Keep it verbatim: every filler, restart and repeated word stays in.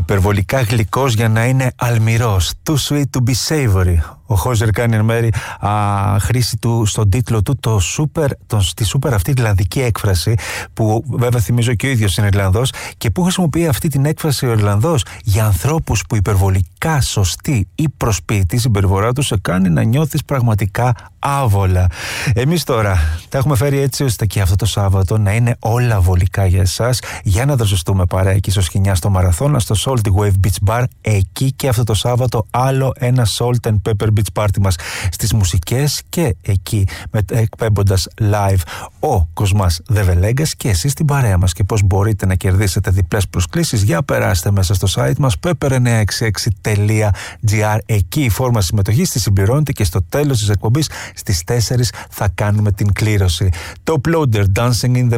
Υπερβολικά γλυκός για να είναι αλμυρός. Too sweet to be savory. Ο Χόζερ κάνει εν μέρει α, χρήση του στον τίτλο του το super, το, στη σούπερ αυτή ιρλανδική έκφραση, που βέβαια θυμίζω και ο ίδιος είναι Ιρλανδός, και που χρησιμοποιεί αυτή την έκφραση ο Ιρλανδός για ανθρώπους που υπερβολικά σωστή ή προσποιητή συμπεριφορά τους σε κάνει να νιώθεις πραγματικά άβολα. Εμείς τώρα τα έχουμε φέρει έτσι ώστε και αυτό το Σάββατο να είναι όλα βολικά για εσάς, για να δροσιστούμε παρά εκεί στο Σχοινιά στο Μαραθώνα, στο Salty Wave Beach Bar. Εκεί και αυτό το Σάββατο άλλο ένα Salt and Pepper Beach Party μας στις μουσικές, και εκεί με, εκπέμποντας live ο Κοσμάς Δεβελέγκας και εσείς την παρέα μας. Και πώς μπορείτε να κερδίσετε διπλές προσκλήσεις? Για περάστε μέσα στο site μας pepper εννιακόσια εξήντα έξι τελεία gr. Εκεί η φόρμα συμμετοχής τη συμπληρώνεται και στο τέλος της εκπομπής στις τέσσερις θα κάνουμε την κλήρωση. Top Loader, Dancing in the